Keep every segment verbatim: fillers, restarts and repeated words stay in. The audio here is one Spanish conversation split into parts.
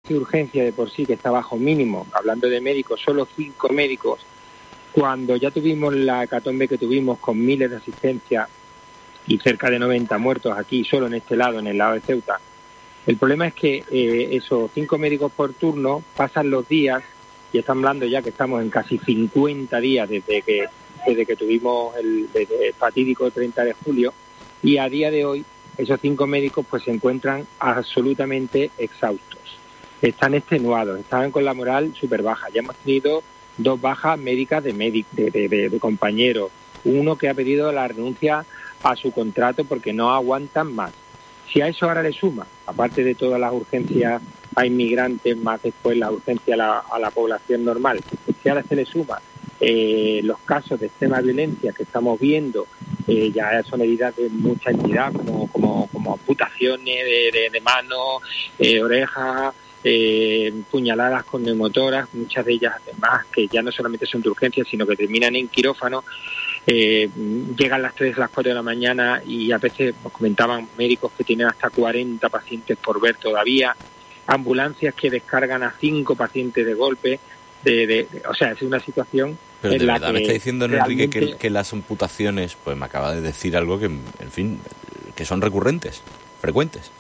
de urgencia de por sí que está bajo mínimo, hablando de médicos, solo cinco médicos, cuando ya tuvimos la hecatombe que tuvimos con miles de asistencias y cerca de noventa muertos aquí, solo en este lado, en el lado de Ceuta. El problema es que eh, esos cinco médicos por turno pasan los días, y estamos hablando ya que estamos en casi cincuenta días desde que desde que tuvimos el, el fatídico treinta de julio, y a día de hoy esos cinco médicos pues se encuentran absolutamente exhaustos, están extenuados, están con la moral súper baja. Ya hemos tenido dos bajas médicas de, médic, de, de, de, de compañeros, uno que ha pedido la renuncia a su contrato porque no aguantan más. Si a eso ahora le suma, aparte de todas las urgencias a inmigrantes, más después la urgencia a la, a la población normal, si ahora se le suma eh, los casos de extrema violencia que estamos viendo, eh, ya son heridas de mucha entidad, como, como, como amputaciones de, de, de manos, eh, orejas, eh, puñaladas con neumotoras, muchas de ellas además que ya no solamente son de urgencia, sino que terminan en quirófano. Eh, llegan las tres, las cuatro de la mañana y a veces nos comentaban médicos que tienen hasta cuarenta pacientes por ver todavía, ambulancias que descargan a cinco pacientes de golpe, de, de, de, o sea, es una situación. Pero en de la verdad que me está diciendo, realmente... Enrique, que, que las amputaciones, pues me acaba de decir algo que, en fin, que son recurrentes, frecuentes.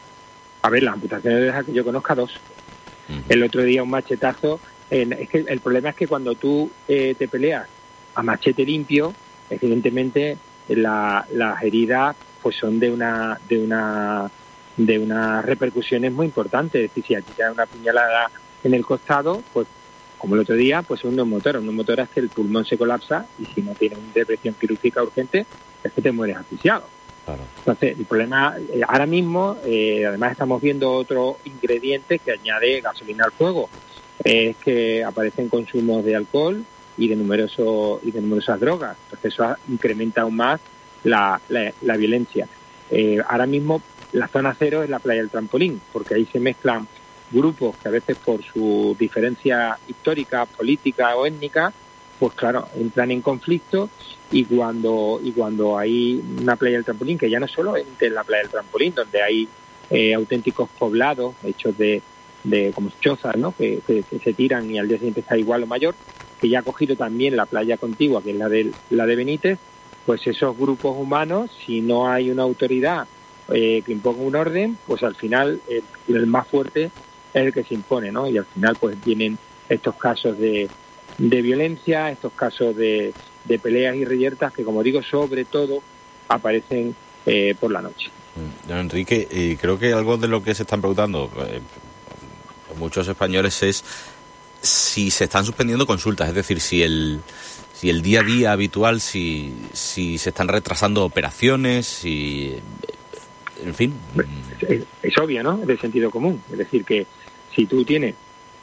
A ver, las amputaciones de las que yo conozca, dos. Uh-huh. El otro día un machetazo, eh, es que el problema es que cuando tú eh, te peleas a machete limpio, evidentemente la, las heridas pues son de una de una de unas repercusiones muy importantes. Es decir, si aquí te da una puñalada en el costado, pues como el otro día, pues es un neumotora. Un neumotora es que el pulmón se colapsa y si no tienes una intervención quirúrgica urgente es que te mueres asfixiado. Claro. Entonces, el problema, eh, ahora mismo, eh, además estamos viendo otro ingrediente que añade gasolina al fuego, eh, es que aparecen consumos de alcohol y de numerosos y de numerosas drogas. Entonces eso incrementa aún más la, la, la violencia. Eh, ahora mismo la zona cero es la playa del Trampolín, porque ahí se mezclan grupos que a veces por su diferencia histórica, política o étnica, pues claro, entran en conflicto, y cuando y cuando hay una playa del Trampolín, que ya no solo es la playa del Trampolín, donde hay eh, auténticos poblados hechos de, de como chozas, ¿no? Que, que, que se tiran y al día siguiente está igual o mayor, que ya ha cogido también la playa contigua, que es la de, la de Benítez, pues esos grupos humanos, si no hay una autoridad eh, que imponga un orden, pues al final el, el más fuerte es el que se impone, ¿no? Y al final pues vienen estos casos de, de violencia, estos casos de, de peleas y reyertas que, como digo, sobre todo aparecen eh, por la noche. Don Enrique, y creo que algo de lo que se están preguntando eh, muchos españoles es si se están suspendiendo consultas, es decir, si el si el día a día habitual, si si se están retrasando operaciones, si en fin. Es, es obvio, ¿no? Es de sentido común. Es decir, que si tú tienes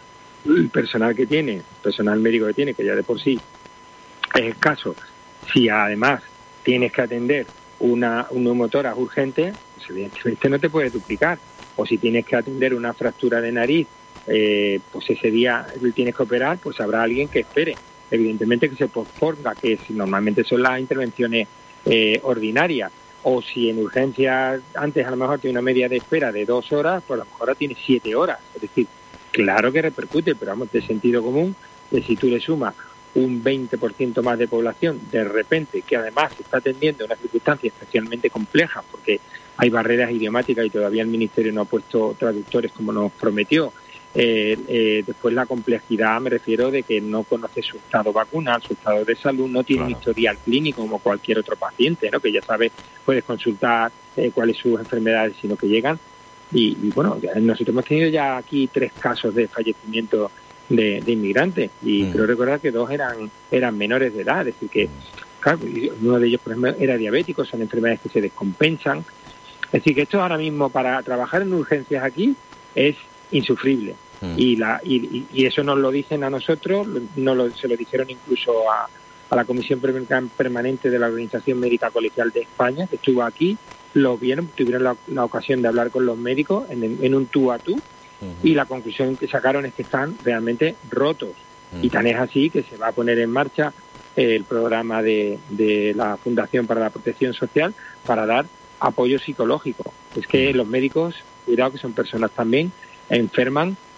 el personal que tienes, personal médico que tienes, que ya de por sí es escaso, si además tienes que atender una un neumotórax urgente, pues evidentemente no te puedes duplicar. O si tienes que atender una fractura de nariz, eh, pues ese día tienes que operar, pues habrá alguien que espere. Evidentemente que se posponga, que si normalmente son las intervenciones eh, ordinarias. O si en urgencias antes a lo mejor tiene una media de espera de dos horas, pues a lo mejor ahora tiene siete horas. Es decir, claro que repercute, pero vamos, de sentido común, que si tú le sumas un veinte por ciento más de población de repente, que además se está atendiendo una circunstancia especialmente compleja, porque hay barreras idiomáticas y todavía el Ministerio no ha puesto traductores como nos prometió. Eh, eh, después la complejidad, me refiero de que no conoce su estado vacunal, su estado de salud, no tiene claro. un historial clínico como cualquier otro paciente, ¿no? Que ya sabes, puedes consultar eh, cuáles son sus enfermedades, sino que llegan. Y, y bueno, ya nosotros hemos tenido ya aquí tres casos de fallecimiento de, de inmigrantes y mm. creo recordar que dos eran eran menores de edad, es decir que claro, uno de ellos por ejemplo era diabético, son enfermedades que se descompensan. Es decir que esto ahora mismo para trabajar en urgencias aquí es insufrible. Mm. Y, la, y, y eso nos lo dicen a nosotros, no lo, se lo dijeron incluso a, a la Comisión Permanente de la Organización Médica Colegial de España, que estuvo aquí, lo vieron, tuvieron la, la ocasión de hablar con los médicos en, en un tú a tú, uh-huh. y la conclusión que sacaron es que están realmente rotos. Uh-huh. Y tan es así que se va a poner en marcha el programa de, de la Fundación para la Protección Social para dar apoyo psicológico. Es que uh-huh. los médicos, cuidado que son personas también, enferman